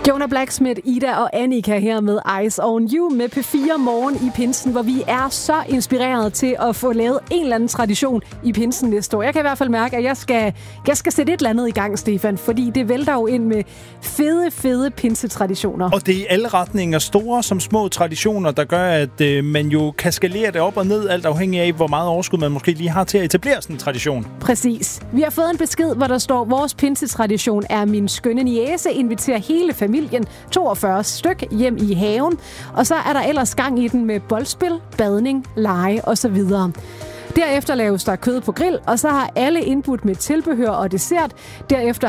Jonah Blacksmith, Ida og Annika her med Eyes on You med P4 Morgen i pinsen, hvor vi er så inspireret til at få lavet en eller anden tradition i pinsen næste år. Jeg kan i hvert fald mærke, at jeg skal sætte et eller andet i gang, Stefan, fordi det vælter jo ind med fede pinsetraditioner. Og det er i alle retninger, store som små traditioner, der gør, at man jo kan skalere det op og ned, alt afhængig af, hvor meget overskud man måske lige har til at etablere sådan en tradition. Præcis. Vi har fået en besked, hvor der står, vores pinsetradition er min skønne niece, inviterer hele familien, 42 styk, hjem i haven. Og så er der ellers gang i den med boldspil, badning, lege osv. Derefter laves der kød på grill, og så har alle indbudt med tilbehør og dessert. Derefter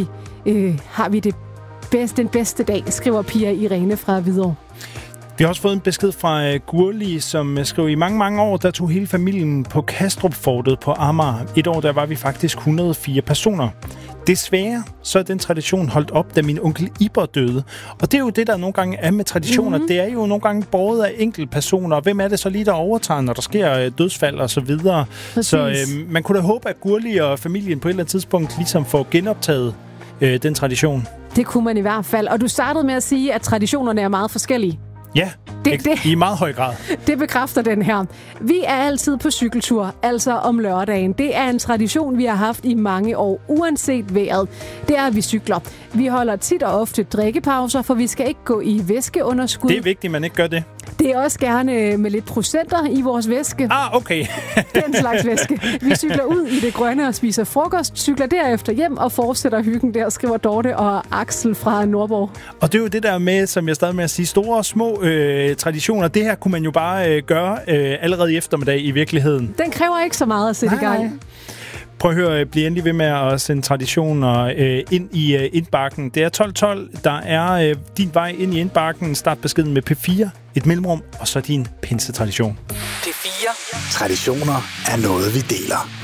har vi den bedste dag, skriver Pia Irene fra Hvidovre. Vi har også fået en besked fra Gurli, som skriver, i mange år, der tog hele familien på Kastrup-fortet på Amager. Et år, der var vi faktisk 104 personer. Desværre så er den tradition holdt op, da min onkel Iber døde. Og det er jo det, der nogle gange er med traditioner. Det er jo nogle gange båret af enkeltpersoner. Og hvem er det så lige, der overtager, når der sker dødsfald og så videre? Præcis. Så man kunne da håbe, at Gurli og familien på et eller andet tidspunkt ligesom får genoptaget den tradition. Det kunne man i hvert fald. Og du startede med at sige, at traditionerne er meget forskellige. Ja, i meget høj grad. Det bekræfter den her. Vi er altid på cykeltur, altså om lørdagen. Det er en tradition, vi har haft i mange år, uanset vejret. Det er, at vi cykler. Vi holder tit og ofte drikkepauser, for vi skal ikke gå i væskeunderskud. Det er vigtigt, at man ikke gør det. Det er også gerne med lidt procenter i vores væske. Okay. Den slags væske. Vi cykler ud i det grønne og spiser frokost, cykler derefter hjem og fortsætter hyggen der, skriver Dorte og Axel fra Nordborg. Og det er jo det der med, som jeg startede med at sige, store og små traditioner. Det her kunne man jo bare gøre allerede i eftermiddag i virkeligheden. Den kræver ikke så meget at sætte i gang. Prøv at høre, bliv endelig ved med at sende traditioner ind i indbakken. Det er 12.12, der er din vej ind i indbakken. Start beskeden med P4, et mellemrum, og så din pinsetradition. P4. Traditioner er noget, vi deler.